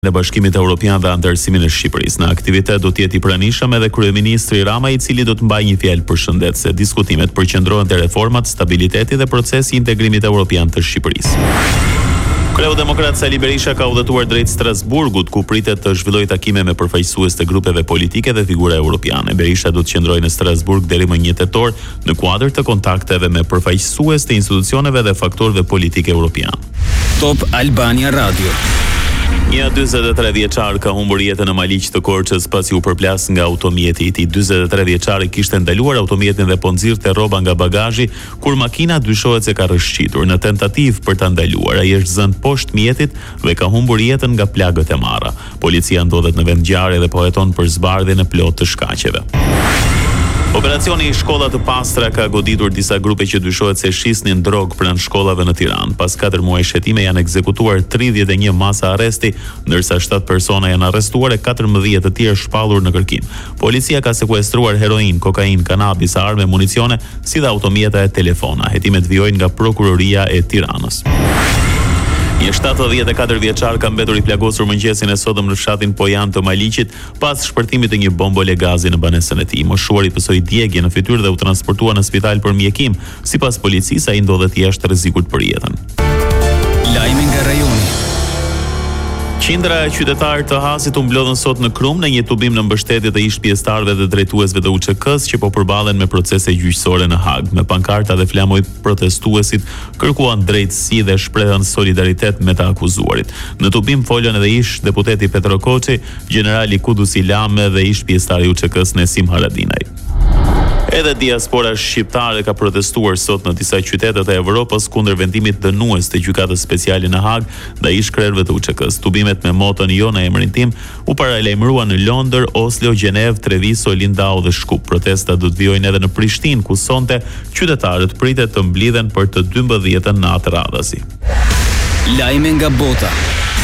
Në Bashkimit Evropian dhe anëtarësimin e Shqipërisë. Në aktivitet do të jetë i pranishëm edhe kryeministri Rama, i cili do të mbajë një fjalë përshëndetëse. Diskutimet përqendrohen te reformat, stabiliteti dhe procesi i integrimit evropian të Shqipërisë. Kreu Demokrat Sali Berisha ka udhëtuar drejt Strasburgut, ku pritet të zhvillojë takime me përfaqësues të grupeve politike dhe figura europiane. Berisha do të qëndrojë në Strasburg deri më 1 tetor në kuadër të kontakteve me përfaqësues të institucioneve dhe faktorëve politike europian. Top Albania Radio. Një 43 vjeçar ka humbur jetën në Maliq të Korçës pasi u përplas nga automjeti i tij. 43 vjeçari kishte ndaluar automjetin dhe po nxirrte rroba nga bagazhi kur makina dyshohet se ka rrëshqitur. Në tentativë për ta ndaluar, ai është zënë poshtë mjetit dhe ka humbur jetën nga plagët e marra. Policia ndodhet në vend ngjarje dhe po heton për zbardhjen e plotë të shkaqeve. Operacioni i shkolla të pastra ka goditur disa grupe që dyshohet se shisnin drogë pranë shkollave në Tiranë. Pas 4 muaj shetime janë ekzekutuar 31 masa arresti, ndërsa 7 persona janë arrestuar e 14 të tjerë shpallur në kërkim. Policia ka sekuestruar heroin, kokain, kanabis, armë, municione, si dhe automjeta e telefona. Hetimet vijojnë nga Prokuroria e Tiranës. Një 74 vjeçar ka mbetur i plagosur mëngjesin e sotëm në fshatin Pojan të Maliqit pas shpërtimit të një bombole gazi në banesën e tij. Moshuari pësoi djegje në fytyrë dhe u transportua në spital për mjekim. Sipas policisë, ai ndodhet jashtë rrezikut për jetën. Lajmi nga rajoni. Qindra e qytetarë të Hasit u mblodhën sot në Krum në një tubim në mbështetje të ish pjesëtarëve dhe drejtuesve të UÇK-s që po përballen me procese gjyqësore në Hag. Me pankarta dhe flamoj, protestuesit kërkuan drejtësi dhe shprehën solidaritet me të akuzuarit. Në tubim folën edhe ish deputeti Petro Koçi, generali Kudus Ilame dhe ish pjesëtari i UÇK-s Nesim Haradinaj. Edhe diaspora shqiptare ka protestuar sot në disa qytete të Evropës kundër vendimit dënues të gjykatës speciale në Hag ndaj ish-krerëve të UÇK-s. Tubimet me moton jo në emrin tim u paralajmëruan në Londër, Oslo, Gjenevë, Treviso, Lindau dhe Shkup. Protestat do të vijojnë edhe në Prishtinë, ku sonte qytetarët pritet të mblidhen për të 12-ën natë radhasi. Lajme nga bota.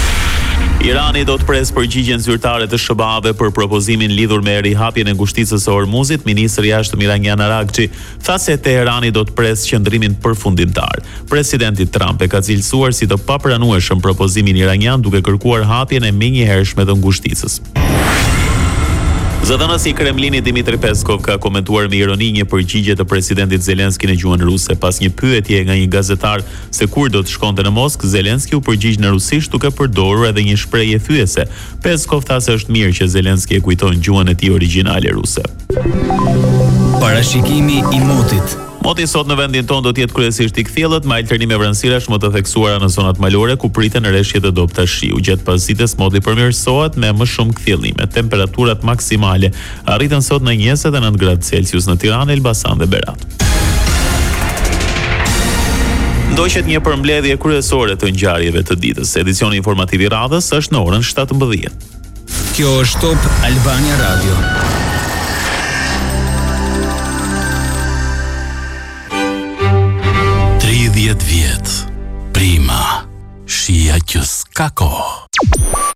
Irani do të pres përgjigjen zyrtare të SBA-ve për propozimin lidhur me rihapjen e ngushticës së Hormuzit. Ministri i jashtëm iranian Araqçi tha se Teherani do të pres qëndrimin përfundimtar. Presidenti Trump e ka cilësuar si të papranueshëm propozimin iranian, duke kërkuar hapjen e menjëhershme të ngushticës. Zëdhënësi i Kremlinit Dmitri Peskov ka komentuar me ironi një përgjigje të presidentit Zelenski në gjuhën ruse. Pas një pyetje nga një gazetar se kur do të shkonte në Moskë, Zelenski u përgjigj në rusisht duke përdorur edhe një shprehje thyese. Peskov tha se është mirë që Zelenski e kujton gjuhën e tij origjinale ruse. Parashikimi i motit. Moti sot në vendin tonë do të jetë kryesisht i kthjellët, me alternime vranësirash më të theksuara në zonat malore ku priten rreshje të dobta shiu. Gjatë pasdites moti përmirësohet me më shumë kthjellime. Temperaturat maksimale arritën sot në 29 gradë Celsius në Tiranë, Elbasan dhe Berat. Ndoqet një përmbledhje kryesore të ngjarjeve të ditës. Edicioni informativ i radhës është në orën 17. Kjo është Top Albania Radio. Vjet, prima, shia që s'ka kohë.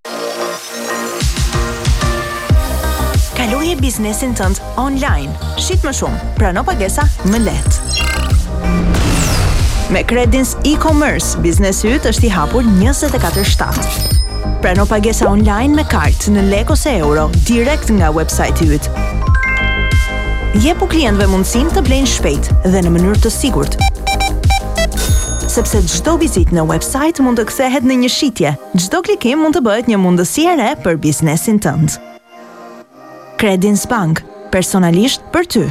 Kaloje biznesin tënd online. Shit më shumë, prano pagesa më lehtë. Me Credins e-commerce, biznesi yt është i hapur 24/7. Prano pagesa online me kartë në lek ose euro, direkt nga website-i yt. Jepu klientëve mundësinë të blejnë shpejt dhe në mënyrë të sigurt. Sepse çdo vizitë në website mund të kthehet në një shitje. Çdo klikim mund të bëhet një mundësi e re për biznesin tënd. Credins Bank, personalisht për ty.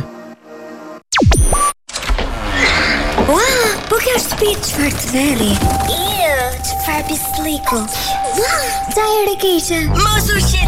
Ua, po kjo është shtëpi çfarë të veri. Çfarë pisliku. Ua, çaj e keqe. Mos u shit